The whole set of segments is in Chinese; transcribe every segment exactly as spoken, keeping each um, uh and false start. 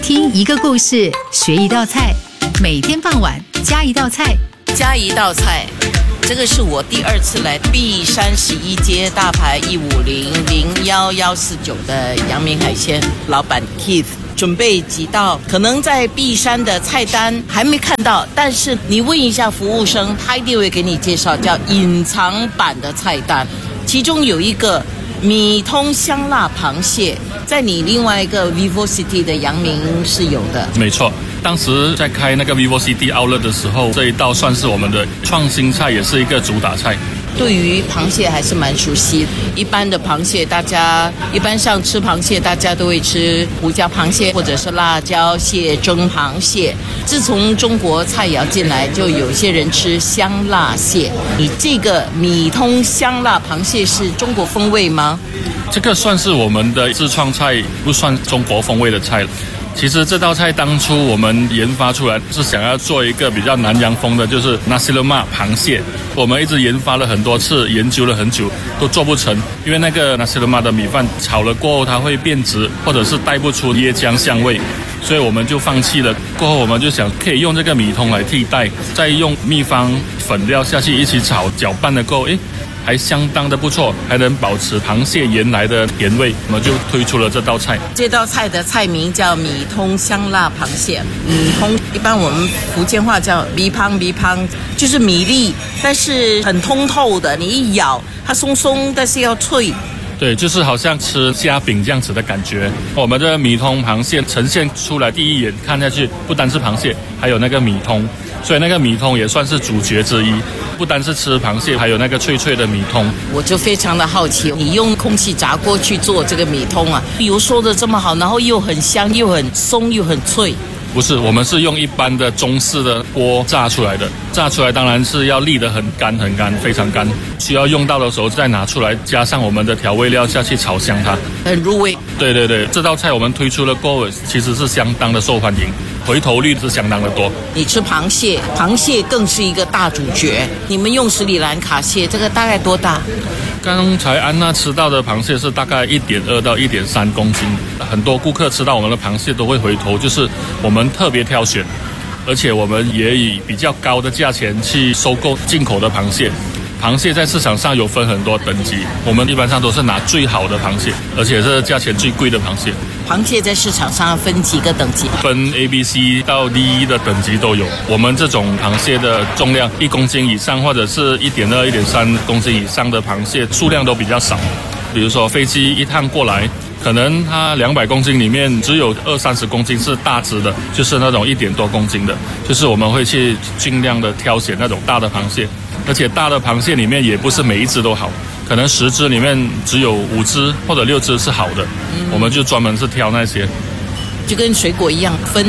听一个故事，学一道菜，每天傍晚加一道菜， 加一道菜。这个是我第二次来碧山十一街大牌一五零零幺幺四九的阳明海鲜老板 Keith。准备几道可能在碧山的菜单还没看到，但是你问一下服务生，他一定会给你介绍叫隐藏版的菜单。其中有一个米通香辣螃蟹，在你另外一个 VivoCity 的阳明是有的。 没错，当时在开那个 VivoCity Outlet 的时候，这一道算是我们的创新菜，也是一个主打菜。 对于螃蟹还是蛮熟悉，一般的螃蟹大家一般上吃螃蟹大家都会吃胡椒螃蟹或者是辣椒蟹、蒸螃蟹。自从中国菜肴进来，就有些人吃香辣蟹。你这个米通香辣螃蟹是中国风味吗？ 这个算是我们的自创菜，不算中国风味的菜。其实这道菜当初我们研发出来是想要做一个比较南洋风的，就是 Nasi Lemak 螃蟹。我们一直研发了很多次，研究了很久都做不成，因为那个 Nasi Lemak 的米饭炒了过后它会变质，或者是带不出椰浆香味，所以我们就放弃了。过后我们就想可以用这个米通来替代，再用秘方粉料下去一起炒，搅拌了过后，诶还相当的不错，还能保持螃蟹原来的甜味，我们就推出了这道菜。 这道菜的菜名叫米通香辣螃蟹。米通一般我们福建话叫米芳，米芳就是米粒，但是很通透的，你一咬它松松，但是要脆。 对，就是好像吃虾饼这样子的感觉。我们的米通螃蟹呈现出来，第一眼看下去，不单是螃蟹，还有那个米通，所以那个米通也算是主角之一。不单是吃螃蟹，还有那个脆脆的米通。 我就非常的好奇，你用空气炸锅去做这个米通啊，油说的这么好，然后又很香，又很松，又很脆。 不是，我们是用一般的中式的锅炸出来的，炸出来当然是要沥得很干很干，非常干，需要用到的时候再拿出来，加上我们的调味料下去炒香它， 很入味。 对对对，这道菜我们推出了过后，其实是相当的受欢迎，回头率是相当的多。 你吃螃蟹，螃蟹更是一个大主角。你们用斯里兰卡蟹，这个大概多大？ 刚才安娜吃到的螃蟹是大概一点二到一点三公斤，很多顾客吃到我们的螃蟹都会回头，就是我们特别挑选，而且我们也以比较高的价钱去收购进口的螃蟹。螃蟹在市场上有分很多等级，我们一般上都是拿最好的螃蟹，而且是价钱最贵的螃蟹。 螃蟹在市场上分几个等级？ 分 A、B、C 到 D 的等级都有。我们这种螃蟹的重量一公斤以上，或者是一点二、一点三公斤以上的螃蟹数量都比较少。比如说飞机一趟过来，可能它两百公斤里面只有二三十公斤是大只的，就是那种一点多公斤的，就是我们会去尽量的挑选那种大的螃蟹。而且大的螃蟹里面也不是每一只都好，可能十只里面只有五只或者六只是好的，嗯、我们就专门是挑那些。 就跟水果一样，分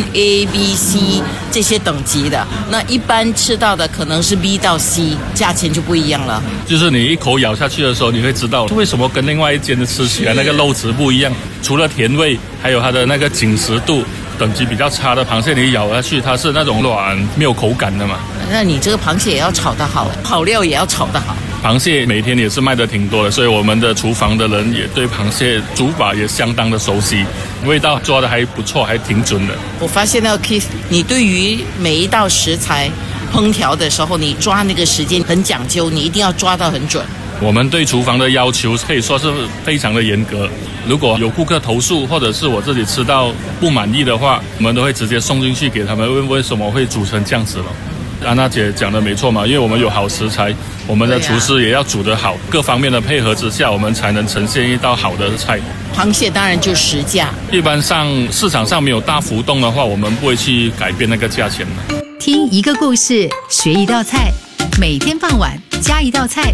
A、B、C 这些等级的。那一般吃到的可能是 B 到 C， 价钱就不一样了。 就是你一口咬下去的时候，你会知道为什么跟另外一间的吃起来那个肉质不一样。除了甜味，还有它的那个紧实度。等级比较差的螃蟹，你咬下去它是那种软没有口感的嘛。 那你这个螃蟹也要炒得好，好料也要炒得好。 螃蟹每天也是卖的挺多的，所以我们的厨房的人也对螃蟹煮法也相当的熟悉，味道做的还不错，还挺准的。 我发现到 Keith， 你对于每一道食材烹调的时候，你抓那个时间很讲究，你一定要抓到很准。 我们对厨房的要求可以说是非常的严格，如果有顾客投诉或者是我自己吃到不满意的话，我们都会直接送进去给他们问为什么会煮成这样子了。安娜姐讲的没错嘛，因为我们有好食材，我们的厨师也要煮得好，各方面的配合之下，我们才能呈现一道好的菜。 螃蟹当然就实价， 一般上市场上没有大浮动的话，我们不会去改变那个价钱的。 听一个故事，学一道菜，每天傍晚加一道菜。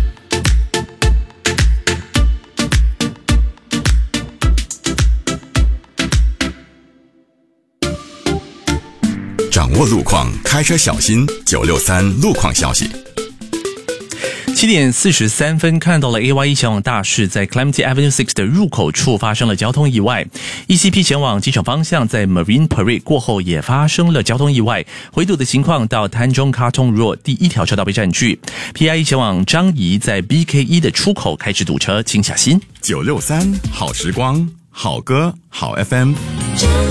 掌握路况，开车小心。九六三路况消息。 七点四十三分，看到了 A Y 一前往大市，在 Clementi Avenue 六的入口处发生了交通意外。E C P 前往机场方向，在 Marine Parade 过后也发生了交通意外，回堵的情况到 Tanjong Katong Road 第一条车道被占据。P I E 前往樟宜，在 B K 一的出口开始堵车，请小心。 九六三好时光，好歌好 F M。